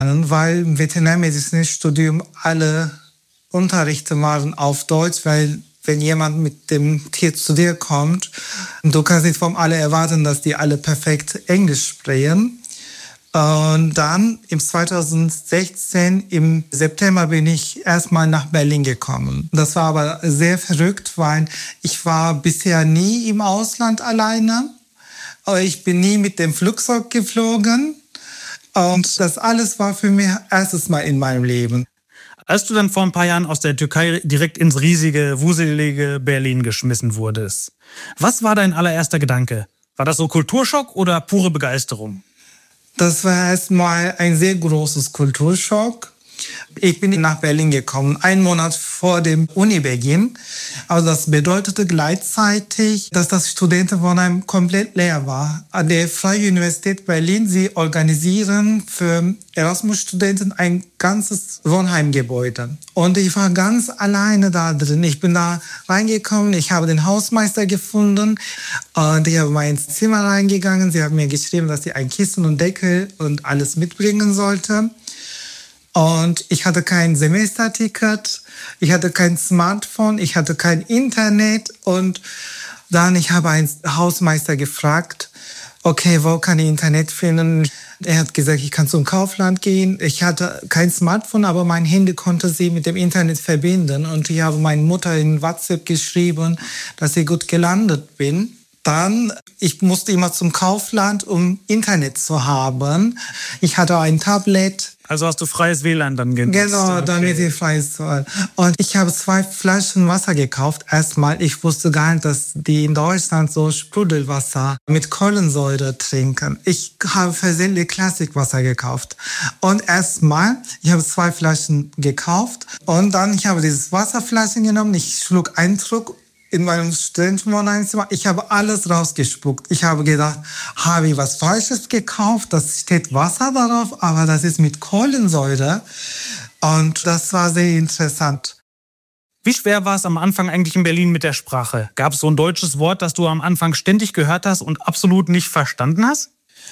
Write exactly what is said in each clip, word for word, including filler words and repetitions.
weil im Veterinärmedizinstudium alle Unterrichte waren auf Deutsch, weil wenn jemand mit dem Tier zu dir kommt, du kannst nicht von alle erwarten, dass die alle perfekt Englisch sprechen. Und dann im zweitausendsechzehn, im September, bin ich erstmal nach Berlin gekommen. Das war aber sehr verrückt, weil ich war bisher nie im Ausland alleine. Aber ich bin nie mit dem Flugzeug geflogen. Und das alles war für mich erstes Mal in meinem Leben. Als du dann vor ein paar Jahren aus der Türkei direkt ins riesige, wuselige Berlin geschmissen wurdest, was war dein allererster Gedanke? War das so Kulturschock oder pure Begeisterung? Das war erstmal ein sehr großes Kulturschock. Ich bin nach Berlin gekommen, einen Monat vor dem Unibeginn. Also das bedeutete gleichzeitig, dass das Studentenwohnheim komplett leer war. An der Freie Universität Berlin, sie organisieren für Erasmus-Studenten ein ganzes Wohnheimgebäude. Und ich war ganz alleine da drin. Ich bin da reingekommen, ich habe den Hausmeister gefunden und ich habe mal ins Zimmer reingegangen. Sie haben mir geschrieben, dass ich ein Kissen und Deckel und alles mitbringen sollte. Und ich hatte kein Semesterticket, ich hatte kein Smartphone, ich hatte kein Internet. Und dann, ich habe einen Hausmeister gefragt, okay, wo kann ich Internet finden? Er hat gesagt, ich kann zum Kaufland gehen. Ich hatte kein Smartphone, aber mein Handy konnte sie mit dem Internet verbinden. Und ich habe meiner Mutter in WhatsApp geschrieben, dass ich gut gelandet bin. Dann, ich musste immer zum Kaufland, um Internet zu haben. Ich hatte ein Tablet. Also hast du freies W L A N dann genutzt? Genau, damit ich freies W L A N. Und ich habe zwei Flaschen Wasser gekauft. Erstmal, ich wusste gar nicht, dass die in Deutschland so Sprudelwasser mit Kohlensäure trinken. Ich habe versehentlich Klassikwasser gekauft. Und erstmal, ich habe zwei Flaschen gekauft. Und dann, ich habe dieses Wasserflaschen genommen. Ich schlug einen Schluck in meinem Studentenwohnheimzimmer. Ich habe alles rausgespuckt. Ich habe gedacht, habe ich was Falsches gekauft? Das steht Wasser darauf, aber das ist mit Kohlensäure. Und das war sehr interessant. Wie schwer war es am Anfang eigentlich in Berlin mit der Sprache? Gab es so ein deutsches Wort, das du am Anfang ständig gehört hast und absolut nicht verstanden hast?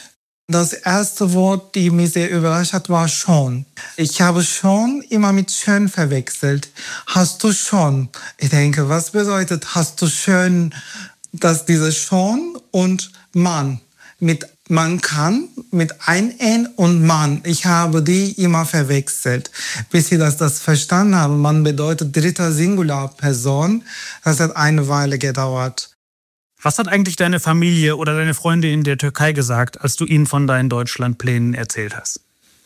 Das erste Wort, das mich sehr überrascht hat, war schon. Ich habe schon immer mit schön verwechselt. Hast du schon? Ich denke, was bedeutet hast du schön? Dass dieses schon und Mann. Mit man kann, mit ein N und Mann. Ich habe die immer verwechselt. Bis ich das, das verstanden habe, man bedeutet dritter Singularperson. Das hat eine Weile gedauert. Was hat eigentlich deine Familie oder deine Freunde in der Türkei gesagt, als du ihnen von deinen Deutschlandplänen erzählt hast?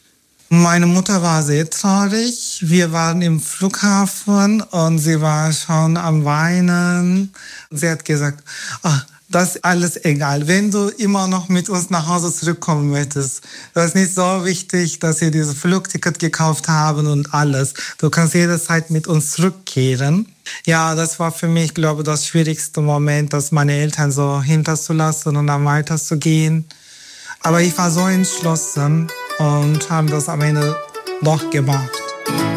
Meine Mutter war sehr traurig. Wir waren im Flughafen und sie war schon am Weinen. Sie hat gesagt, ach, das ist alles egal. Wenn du immer noch mit uns nach Hause zurückkommen möchtest, das ist nicht so wichtig, dass wir dieses Flugticket gekauft haben und alles. Du kannst jederzeit mit uns zurückkehren. Ja, das war für mich, glaube ich, das schwierigste Moment, dass meine Eltern so hinterzulassen und dann weiterzugehen. Aber ich war so entschlossen und habe das am Ende doch gemacht.